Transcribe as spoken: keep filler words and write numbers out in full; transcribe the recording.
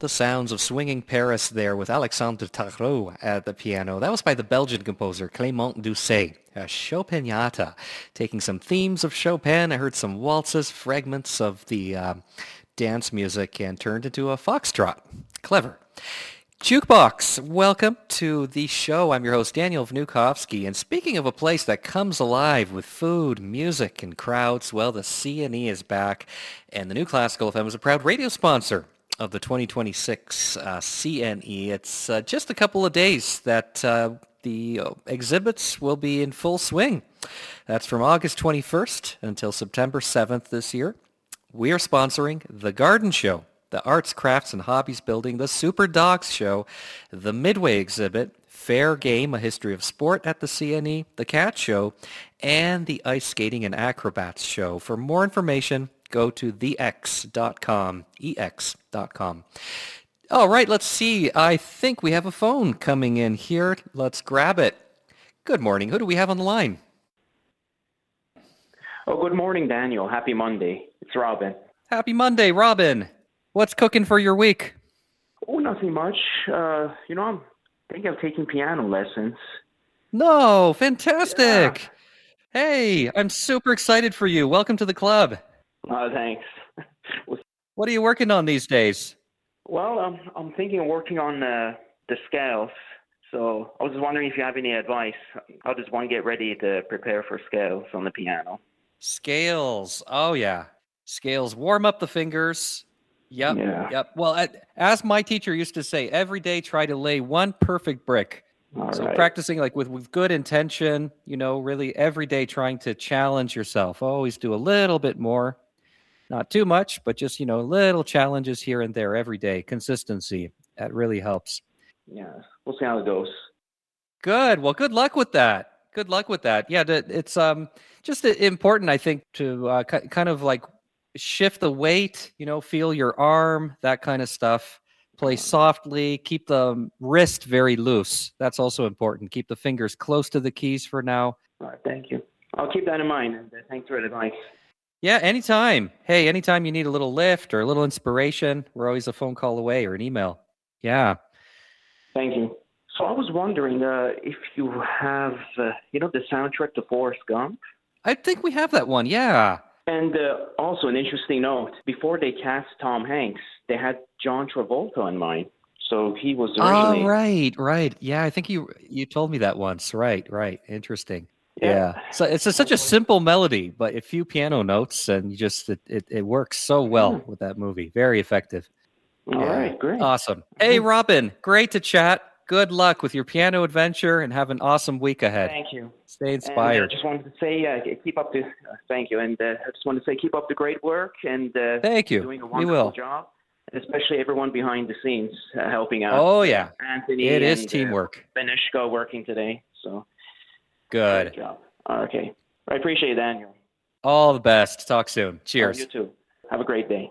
The sounds of swinging Paris there with Alexandre Tarot at the piano. That was by the Belgian composer Clément Doucet, a Chopinata, taking some themes of Chopin. I heard some waltzes, fragments of the uh, dance music, and turned into a foxtrot. Clever. Jukebox, welcome to the show. I'm your host, Daniel Vnukovsky, and speaking of a place that comes alive with food, music, and crowds, well, the C N E is back, and the New Classical F M is a proud radio sponsor of the twenty twenty-six uh, C N E. It's uh, just a couple of days that uh, the uh, exhibits will be in full swing. That's from August twenty-first until September seventh this year. We are sponsoring The Garden Show, the Arts, Crafts, and Hobbies Building, the Super Dogs Show, the Midway Exhibit, Fair Game, a History of Sport at the C N E, the Cat Show, and the Ice Skating and Acrobats Show. For more information, go to the x dot com, E X dot com. All right, let's see. I think we have a phone coming in here. Let's grab it. Good morning. Who do we have on the line? Oh, good morning, Daniel. Happy Monday. It's Robin. Happy Monday, Robin. What's cooking for your week? Oh, nothing much. Uh, you know, I'm thinking of taking piano lessons. No, fantastic. Yeah. Hey, I'm super excited for you. Welcome to the club. Uh, thanks. What are you working on these days? Well, um, I'm thinking of working on uh, the scales. So I was just wondering if you have any advice. How does one get ready to prepare for scales on the piano? Scales. Oh, yeah. Scales. Warm up the fingers. Yep. Yeah. Yep. Well, as my teacher used to say, every day try to lay one perfect brick. All so right. practicing like with, with good intention, you know, really every day trying to challenge yourself. Always do a little bit more. Not too much, but just, you know, little challenges here and there every day. Consistency. That really helps. Yeah. We'll see how it goes. Good. Well, good luck with that. Good luck with that. Yeah, it's um just important, I think, to uh, kind of like shift the weight, you know, feel your arm, that kind of stuff. Play softly. Keep the wrist very loose. That's also important. Keep the fingers close to the keys for now. All right. Thank you. I'll keep that in mind. And thanks for the advice. Yeah, anytime. Hey, anytime you need a little lift or a little inspiration, we're always a phone call away or an email. Yeah. Thank you. So I was wondering uh, if you have, uh, you know, the soundtrack to Forrest Gump? I think we have that one, yeah. And uh, also an interesting note, before they cast Tom Hanks, they had John Travolta in mind. So he was originally... Oh, right, right. Yeah, I think you you told me that once. Right, right. Interesting. Yeah. yeah. So it's a, such a simple melody, but a few piano notes, and you just it, it, it works so well yeah. with that movie. Very effective. All yeah. right, great. Awesome. Hey, Robin, great to chat. Good luck with your piano adventure, and have an awesome week ahead. Thank you. Stay inspired. And I just wanted to say, uh, keep up the. Uh, thank you, and uh, I just wanted to say, keep up the great work, and uh, thank you. Doing a we will. job, and especially everyone behind the scenes uh, helping out. Oh yeah, Anthony. It is and, teamwork. Uh, Benishko working today, so good. Great job. Okay, I appreciate it, Daniel. All the best. Talk soon. Cheers. Oh, you too. Have a great day.